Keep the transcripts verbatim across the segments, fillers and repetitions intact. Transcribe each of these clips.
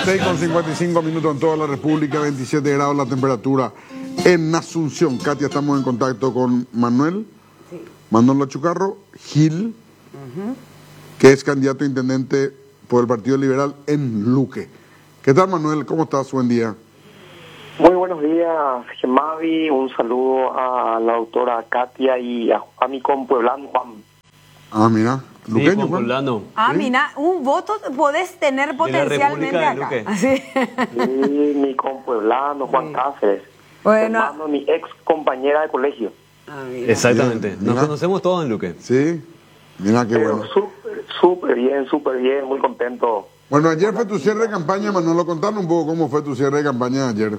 seis con cincuenta y cinco minutos en toda la República, veintisiete grados la temperatura en Asunción. Katia, estamos en contacto con Manuel, sí. Manuel Lachucarro Gil, uh-huh. que es candidato a intendente por el Partido Liberal en Luque. ¿Qué tal, Manuel? ¿Cómo estás? Buen día. Muy buenos días, Gemavi. Un saludo a la doctora Katia y a, a mi compueblano Juan. Ah, mira. Luqueño, sí, Juan. Ah, ¿sí? mira, un voto podés tener potencialmente de acá. de ¿Sí? Sí, mi compueblano Juan sí. Cáceres. Bueno, hermano, mi ex compañera de colegio. Ah, mira. Exactamente. Mira. Nos conocemos todos en Luque. Sí. Mira qué Pero bueno. súper, súper bien, súper bien, muy contento. Bueno, ayer fue tu cierre de campaña, Manolo. Contanos un poco cómo fue tu cierre de campaña ayer.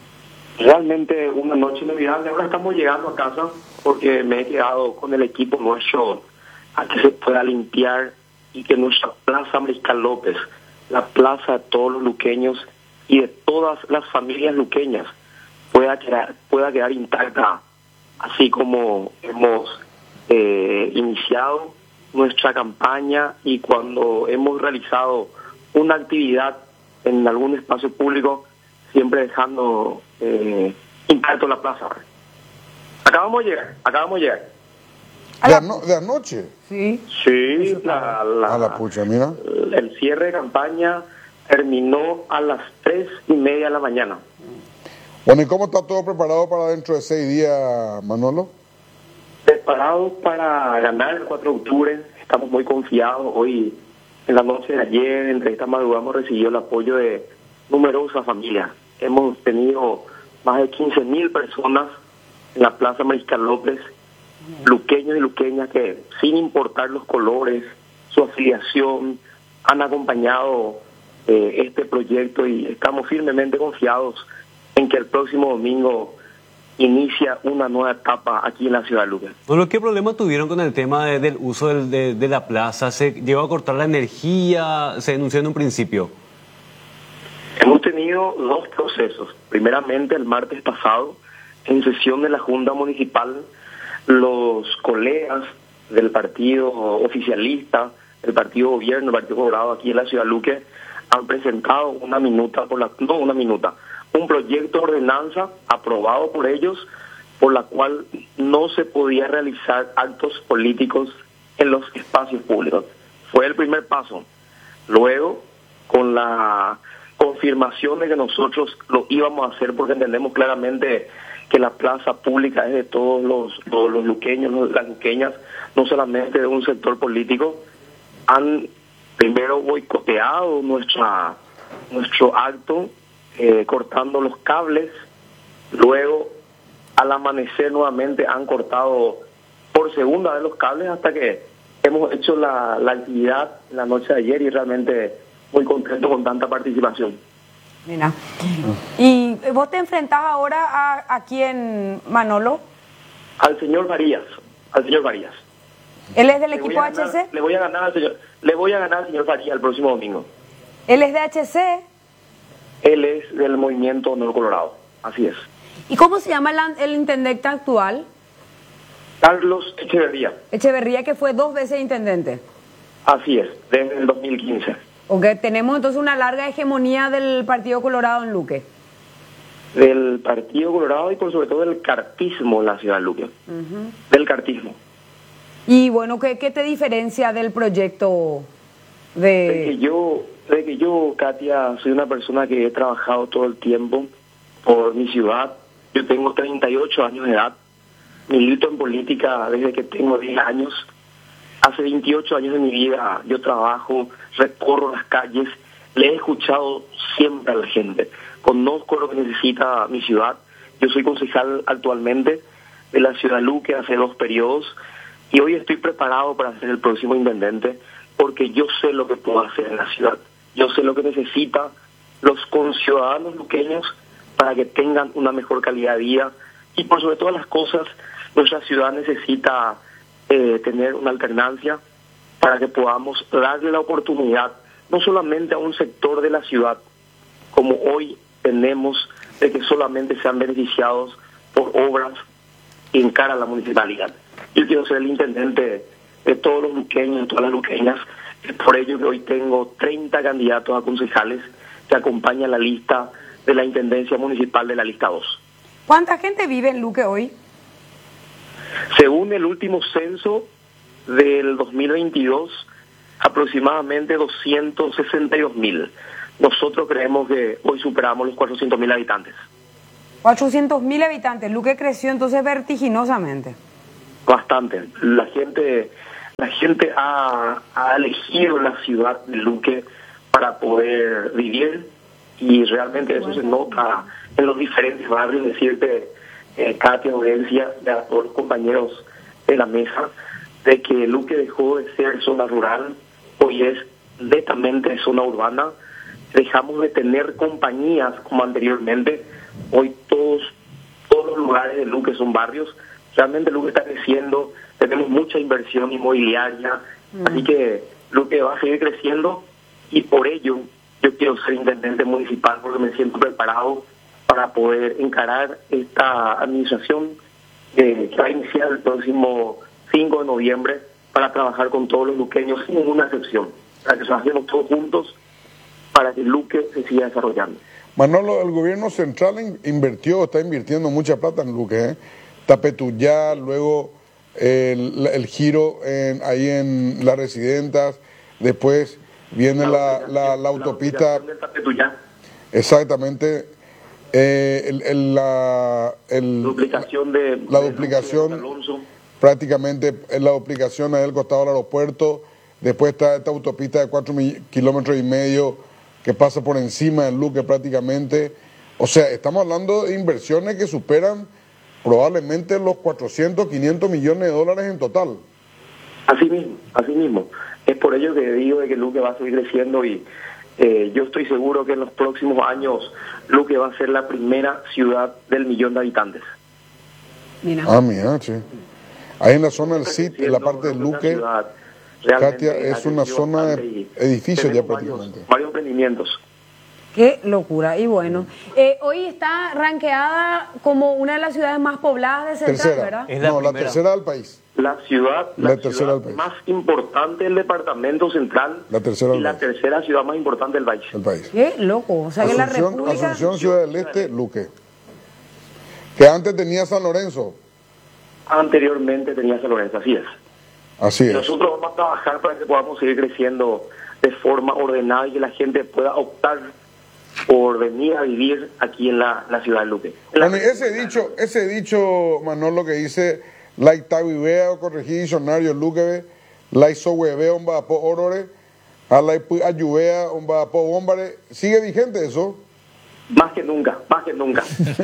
Realmente una noche inolvidable. Ahora estamos llegando a casa porque me he quedado con el equipo nuestro a que se pueda limpiar y que nuestra Plaza Mariscal López, la plaza de todos los luqueños y de todas las familias luqueñas, pueda quedar, pueda quedar intacta, así como hemos eh, iniciado nuestra campaña y cuando hemos realizado una actividad en algún espacio público, siempre dejando eh, intacto la plaza. Acabamos de llegar, acabamos de llegar. ¿De, ano de anoche? Sí. Sí, la, la, a la pucha, mira. El cierre de campaña terminó a las tres y media de la mañana. Bueno, ¿y cómo está todo preparado para dentro de seis días, Manolo? Preparados para ganar el cuatro de octubre, estamos muy confiados. Hoy, en la noche de ayer, entre esta madrugada, hemos recibido el apoyo de numerosas familias. Hemos tenido más de quince mil personas en la Plaza Mariscal López, luqueños y luqueñas que, sin importar los colores, su afiliación, han acompañado eh, este proyecto y estamos firmemente confiados en que el próximo domingo inicia una nueva etapa aquí en la ciudad de Luque. Bueno, ¿qué problema tuvieron con el tema de, del uso del, de, de la plaza? ¿Se llegó a cortar la energía? ¿Se denunció en un principio? Hemos tenido dos procesos. Primeramente, el martes pasado, en sesión de la Junta Municipal, los colegas del partido oficialista, el partido gobierno, el partido colorado aquí en la ciudad de Luque, han presentado una minuta, por la, no una minuta, un proyecto de ordenanza aprobado por ellos, por la cual no se podía realizar actos políticos en los espacios públicos. Fue el primer paso. Luego, con la confirmación de que nosotros lo íbamos a hacer porque entendemos claramente que la plaza pública es de todos los, todos los luqueños, las luqueñas, no solamente de un sector político, han primero boicoteado nuestra, nuestro acto, eh, cortando los cables, luego al amanecer nuevamente han cortado por segunda vez los cables hasta que hemos hecho la, la actividad la noche de ayer y realmente muy contento con tanta participación. Mira. ¿Y vos te enfrentás ahora a, a quién, Manolo? Al señor Varías, al señor Varías. ¿Él es del le equipo ganar, H C? Le voy a ganar al señor, le voy a ganar al señor Varías el próximo domingo. ¿Él es de H C? Él es del movimiento Honor Colorado, así es. ¿Y cómo se llama el, el intendente actual? Carlos Echeverría. Echeverría, que fue dos veces intendente. Así es, desde el dos mil quince. Ok, tenemos entonces una larga hegemonía del Partido Colorado en Luque. Del Partido Colorado y por sobre todo del cartismo en la ciudad de Luque. Uh-huh. Del cartismo. Y bueno, ¿qué, qué te diferencia del proyecto de...? De que yo, de que yo, Katia, soy una persona que he trabajado todo el tiempo por mi ciudad. Yo tengo treinta y ocho años de edad. Milito en política desde que tengo diez años. Hace veintiocho años de mi vida yo trabajo, recorro las calles, le he escuchado siempre a la gente. Conozco lo que necesita mi ciudad. Yo soy concejal actualmente de la ciudad de Luque hace dos periodos y hoy estoy preparado para ser el próximo intendente porque yo sé lo que puedo hacer en la ciudad. Yo sé lo que necesitan los conciudadanos luqueños para que tengan una mejor calidad de vida y por sobre todas las cosas nuestra ciudad necesita eh, tener una alternancia para que podamos darle la oportunidad no solamente a un sector de la ciudad como hoy tenemos de que solamente sean beneficiados por obras en cara a la municipalidad. Yo quiero ser el intendente de todos los luqueños, de todas las luqueñas. Es por ello que hoy tengo treinta candidatos a concejales que acompaña la lista de la Intendencia Municipal de la lista dos. ¿Cuánta gente vive en Luque hoy? Según el último censo del dos mil veintidós, aproximadamente doscientos sesenta y dos mil. Nosotros creemos que hoy superamos los cuatrocientos mil habitantes. cuatrocientos mil habitantes. Luque creció entonces vertiginosamente. Bastante. La gente, la gente ha, ha elegido la ciudad de Luque para poder vivir, y realmente eso se nota en los diferentes barrios. Decirte, eh, Katia, audiencia, de a todos los compañeros de la mesa, de que Luque dejó de ser zona rural, hoy es netamente zona urbana. Dejamos de tener compañías como anteriormente. Hoy todos, todos los lugares de Luque son barrios. Realmente Luque está creciendo, tenemos mucha inversión inmobiliaria, mm. así que Luque va a seguir creciendo, y por ello yo quiero ser intendente municipal, porque me siento preparado para poder encarar esta administración eh, que va a iniciar el próximo cinco de noviembre, para trabajar con todos los luqueños sin ninguna excepción, para que trabajemos todos juntos para que Luque se siga desarrollando. Manolo, el gobierno central in- invirtió, está invirtiendo mucha plata en Luque, ¿eh? Tapetuyá, luego el, el giro en, ahí en las residentas, después viene la, la, la, la autopista. Exactamente. Eh, el, el, la, el, duplicación de, la de duplicación, prácticamente la duplicación ahí al costado del aeropuerto. Después está esta autopista de cuatro kilómetros y medio que pasa por encima del Luque prácticamente. O sea, estamos hablando de inversiones que superan probablemente los cuatrocientos, quinientos millones de dólares en total. Así mismo, así mismo. Es por ello que digo de que Luque va a seguir creciendo, y eh, yo estoy seguro que en los próximos años Luque va a ser la primera ciudad del millón de habitantes. Mira. Ah, mira, sí. Ahí en la zona del C I T, en la parte de Luque, Katia, es una zona de edificios ya prácticamente. Varios, varios emprendimientos. Qué locura. Y bueno, eh, hoy está rankeada como una de las ciudades más pobladas de Central, tercera. ¿verdad? Es la no, la primera. tercera del país. La ciudad, La la tercera ciudad del país. más importante del departamento central, La tercera y del la país. tercera ciudad más importante del país. El país. Qué loco. O sea que la Asunción, República... Asunción, Ciudad del Este, Luque. Que antes tenía San Lorenzo. Anteriormente tenía San Lorenzo, así es. Así Y es. nosotros vamos a trabajar para que podamos seguir creciendo de forma ordenada y que la gente pueda optar por venir a vivir aquí en la, la ciudad de Luque. Bueno, y ese dicho, ese dicho, Manolo, que dice, la itavivea o corregí diccionario Luque, la isohuevea un vapo orore, a la ayuvea un vapo bombare, ¿sigue vigente eso? Más que nunca, más que nunca.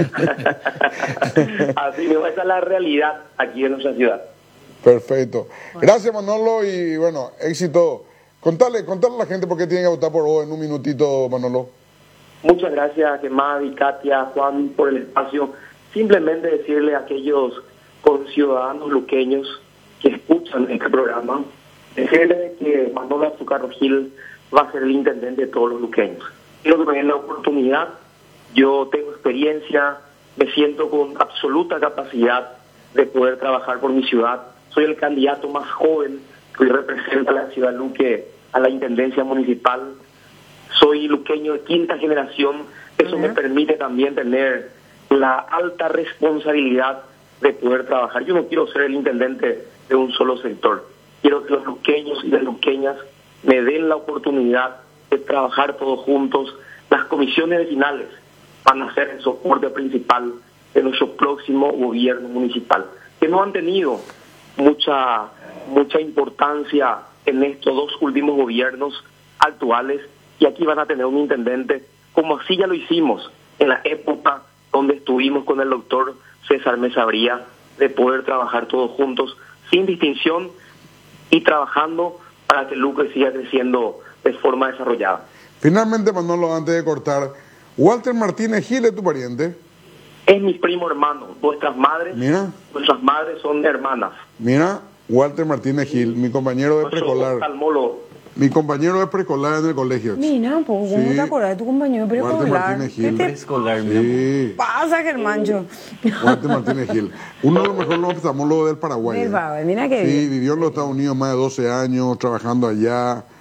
Así mismo, esa es la realidad aquí en nuestra ciudad. Perfecto. Gracias, Manolo, y bueno, éxito. Contale, contale a la gente por qué tienen que votar por vos en un minutito, Manolo. Muchas gracias, Gemadi, Katia, Juan, por el espacio. Simplemente decirle a aquellos conciudadanos luqueños que escuchan este programa, decirle que Manolo Azucarro Gil va a ser el intendente de todos los luqueños. Quiero que me den la oportunidad. Yo tengo experiencia, me siento con absoluta capacidad de poder trabajar por mi ciudad. Soy el candidato más joven que hoy representa a la ciudad de Luque a la intendencia municipal. Soy luqueño de quinta generación. Eso uh-huh. me permite también tener la alta responsabilidad de poder trabajar. Yo no quiero ser el intendente de un solo sector. Quiero que los luqueños y las luqueñas me den la oportunidad de trabajar todos juntos. Las comisiones vecinales van a ser el soporte principal de nuestro próximo gobierno municipal, que no han tenido mucha mucha importancia en estos dos últimos gobiernos actuales, y aquí van a tener un intendente, como así ya lo hicimos en la época donde estuvimos con el doctor César Mesabría, de poder trabajar todos juntos, sin distinción, y trabajando para que Luque siga creciendo de forma desarrollada. Finalmente, Manolo, antes de cortar, Walter Martínez Gil es tu pariente. Es mi primo hermano. Nuestras madres, Mira. nuestras madres son hermanas. Mira, Walter Martínez Gil, mi compañero de Nuestro preescolar. oftalmólogo. Mi compañero de preescolar en el colegio. Mira, pues, ¿cómo Sí. te acordás de tu compañero de Walter preescolar? Martínez ¿Qué Gil. te Preescolar, mira. Sí, pasa, Germancho? Walter Martínez Gil. Uno de los mejores oftalmólogos del Paraguay. Del ¿eh? Paraguay, mira qué Sí, bien. vivió en los Estados Unidos más de doce años, trabajando allá.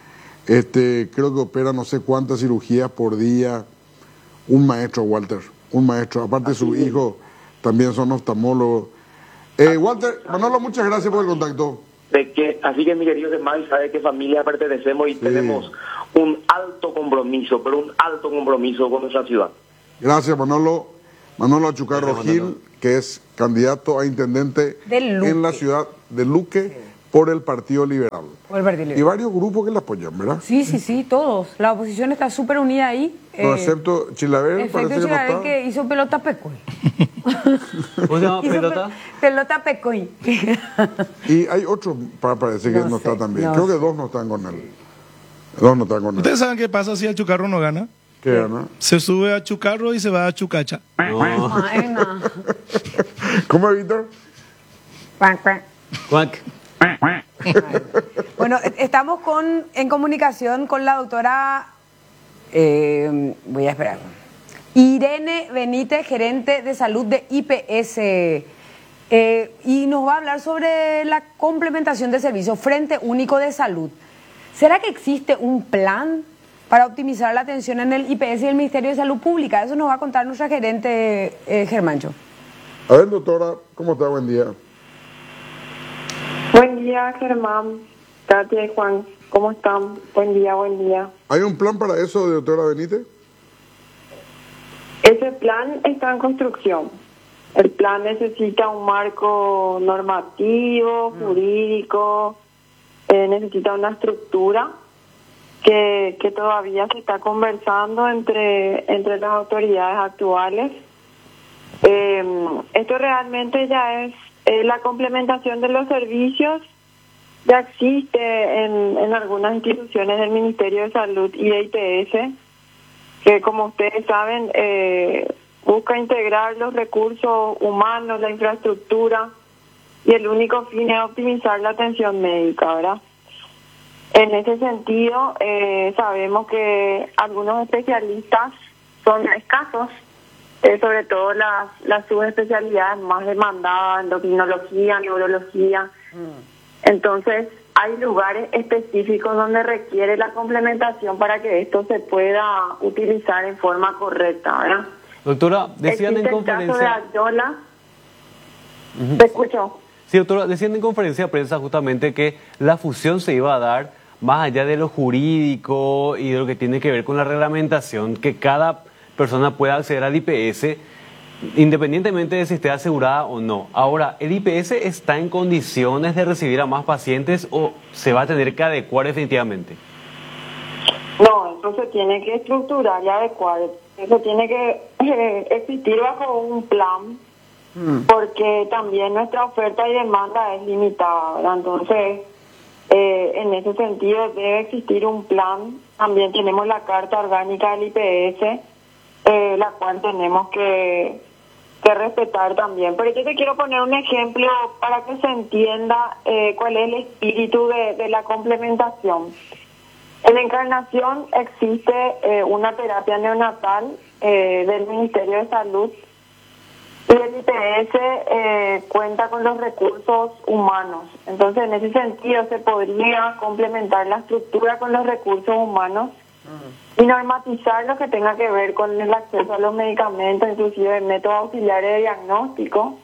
Este, creo que opera no sé cuántas cirugías por día. Un maestro, Walter, un maestro. Aparte su hijo también son oftalmólogos. Eh, Walter, Manolo, muchas gracias por el contacto. De que, así que mi querido Germán, sabe qué familia pertenecemos y sí. Tenemos un alto compromiso, pero un alto compromiso con nuestra ciudad. Gracias, Manolo. Manolo Achucarro Gil, que es candidato a intendente en la ciudad de Luque sí. por el Partido Liberal. Por el Partido Liberal. Y varios grupos que le apoyan, ¿verdad? Sí, sí, sí, todos. La oposición está súper unida ahí. No, eh, excepto Chilaver, excepto parece Chilaver que no está. que hizo pelota pecoy. ¿Cómo se llama pelota? Pe pelota pecoy. Y hay otro, para parece que no, no está también. No Creo sé. que dos no están con él. Dos no están con él. ¿Ustedes saben qué pasa si el Chucarro no gana? ¿Qué gana? Se sube a Chucarro y se va a Chucacha. No. Ay, no. ¿Cómo es, Víctor? Cuac. Bueno, estamos con, en comunicación con la doctora, eh, voy a esperar, Irene Benítez, gerente de salud de I P S, eh, y nos va a hablar sobre la complementación de servicios, Frente Único de Salud. ¿Será que existe un plan para optimizar la atención en el I P S y el Ministerio de Salud Pública? Eso nos va a contar nuestra gerente, eh, Germancho. A ver, doctora, ¿cómo está? Buen día. Buen día, Germán, Katia y Juan. ¿Cómo están? Buen día, buen día. ¿Hay un plan para eso, doctora Benítez? Ese plan está en construcción. El plan necesita un marco normativo, jurídico, eh, necesita una estructura que, que todavía se está conversando entre, entre las autoridades actuales. Eh, esto realmente ya es eh, la complementación de los servicios. Ya existe en, en algunas instituciones del Ministerio de Salud y de I P S, que como ustedes saben, eh, busca integrar los recursos humanos, la infraestructura, y el único fin es optimizar la atención médica, ¿verdad? En ese sentido, eh, sabemos que algunos especialistas son escasos, eh, sobre todo las, las subespecialidades más demandadas, endocrinología, neurología. Mm. Entonces, hay lugares específicos donde requiere la complementación para que esto se pueda utilizar en forma correcta, ¿verdad? Doctora, decían en Existe conferencia... el caso de Ayola. Uh-huh. ¿Te escucho? Sí, doctora, decían en conferencia de prensa justamente que la fusión se iba a dar más allá de lo jurídico y de lo que tiene que ver con la reglamentación, que cada persona pueda acceder al I P S independientemente de si esté asegurada o no. Ahora, ¿el I P S está en condiciones de recibir a más pacientes o se va a tener que adecuar definitivamente? No, eso se tiene que estructurar y adecuar. Eso tiene que eh, existir bajo un plan, mm. porque también nuestra oferta y demanda es limitada, ¿verdad? Entonces, eh, en ese sentido debe existir un plan. También tenemos la Carta Orgánica del I P S, eh, la cual tenemos que... que respetar también. Pero yo te quiero poner un ejemplo para que se entienda eh, cuál es el espíritu de, de la complementación. En Encarnación existe eh, una terapia neonatal eh, del Ministerio de Salud y el I P S eh, cuenta con los recursos humanos. Entonces, en ese sentido, se podría complementar la estructura con los recursos humanos y normatizar lo que tenga que ver con el acceso a los medicamentos, inclusive métodos auxiliares de diagnóstico,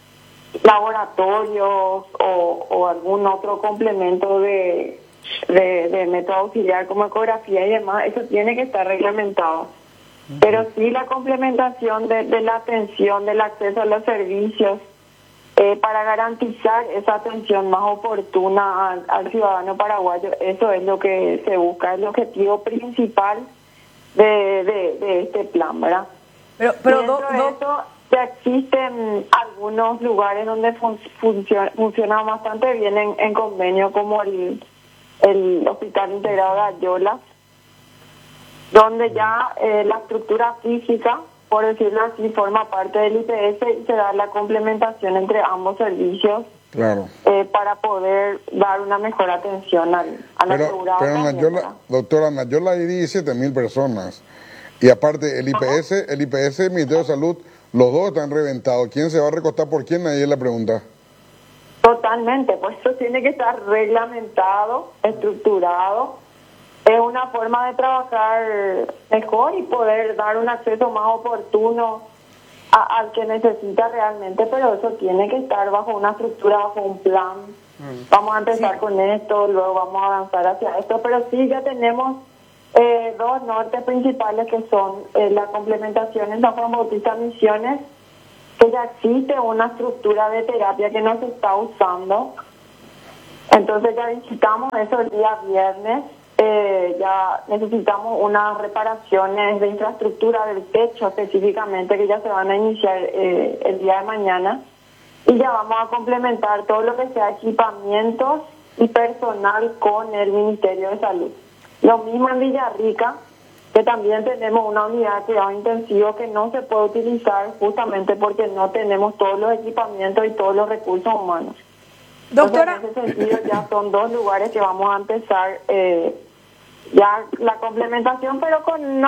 laboratorios o, o algún otro complemento de, de, de método auxiliar como ecografía y demás. Eso tiene que estar reglamentado. Pero sí la complementación de, de la atención, del acceso a los servicios, eh, para garantizar esa atención más oportuna al, al ciudadano paraguayo, eso es lo que se busca, es el objetivo principal de, de, de este plan, ¿verdad? Pero, pero dentro do, de do... eso ya existen algunos lugares donde fun, funciona, funciona bastante bien en, en convenio, como el, el Hospital Integrado de Ayolas, donde ya eh, la estructura física, por decirlo así, forma parte del I P S y se da la complementación entre ambos servicios. Claro. Eh, para poder dar una mejor atención al, al pero, asegurado. Pero en Ayola, doctora, en Ayola hay diecisiete mil personas. Y aparte, el I P S, ¿Ah? el I P S, el Ministerio de Salud, los dos están reventados. ¿Quién se va a recostar por quién? Ahí es la pregunta. Totalmente, pues eso tiene que estar reglamentado, estructurado, es una forma de trabajar mejor y poder dar un acceso más oportuno a- al que necesita realmente, pero eso tiene que estar bajo una estructura, bajo un plan. Vamos a empezar Sí. con esto, luego vamos a avanzar hacia esto, pero sí ya tenemos eh, dos nortes principales que son eh, la complementación en la Juan Bautista Misiones, que ya existe una estructura de terapia que no se está usando. Entonces ya visitamos eso el día viernes, eh, ya necesitamos unas reparaciones de infraestructura del techo específicamente que ya se van a iniciar eh, el día de mañana, y ya vamos a complementar todo lo que sea equipamientos y personal con el Ministerio de Salud. Lo mismo en Villarrica, que también tenemos una unidad de cuidado intensivo que no se puede utilizar justamente porque no tenemos todos los equipamientos y todos los recursos humanos. Doctora, Entonces, en ese sentido ya son dos lugares que vamos a empezar eh, ya la complementación, pero con una